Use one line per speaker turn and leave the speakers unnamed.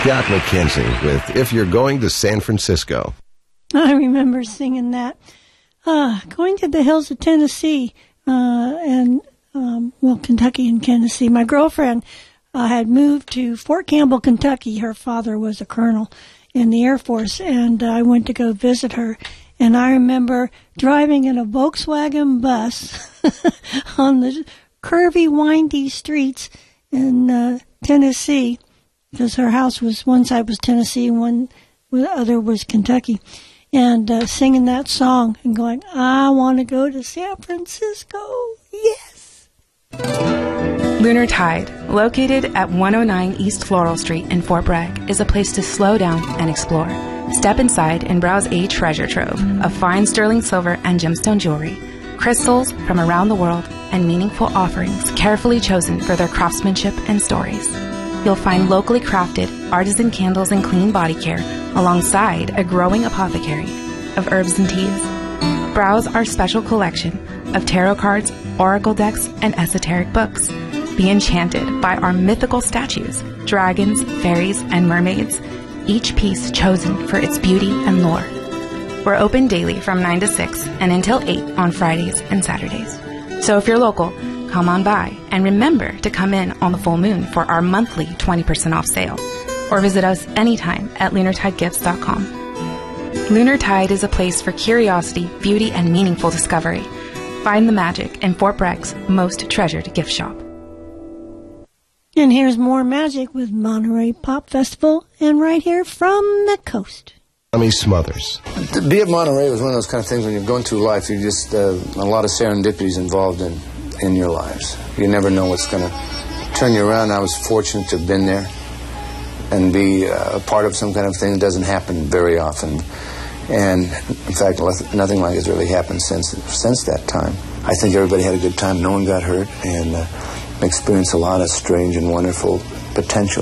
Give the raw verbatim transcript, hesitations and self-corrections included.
Scott McKenzie with If You're Going to San Francisco.
I remember singing that. Uh, going to the hills of Tennessee, uh, and, um, well, Kentucky and Tennessee. My girlfriend uh, had moved to Fort Campbell, Kentucky. Her father was a colonel in the Air Force, and uh, I went to go visit her. And I remember driving in a Volkswagen bus on the curvy, windy streets in uh, Tennessee, because her house was, one side was Tennessee and one the other was Kentucky, and uh, singing that song and going, I want to go to San Francisco, yes.
Lunar Tide, located at one oh nine East Floral Street in Fort Bragg, is a place to slow down and explore. Step inside and browse a treasure trove of fine sterling silver and gemstone jewelry, crystals from around the world, and meaningful offerings carefully chosen for their craftsmanship and stories. You'll find locally crafted artisan candles and clean body care alongside a growing apothecary of herbs and teas. Browse our special collection of tarot cards, oracle decks, and esoteric books. Be enchanted by our mythical statues, dragons, fairies, and mermaids, each piece chosen for its beauty and lore. We're open daily from nine to six and until eight on Fridays and Saturdays. So if you're local, come on by, and remember to come in on the full moon for our monthly twenty percent off sale, or visit us anytime at lunar tide gifts dot com. Lunar Tide is a place for curiosity, beauty, and meaningful discovery. Find the magic in Fort Bragg's most treasured gift shop.
And here's more magic with Monterey Pop Festival, and right here from the coast.
Tommy Smothers.
To be at Monterey was one of those kind of things when you're going through life, you just, uh, a lot of serendipities involved in in your lives. You never know what's going to turn you around. I was fortunate to have been there and be uh, a part of some kind of thing that doesn't happen very often. And, in fact, nothing like has really happened since since that time. I think everybody had a good time. No one got hurt, and uh, experienced a lot of strange and wonderful potential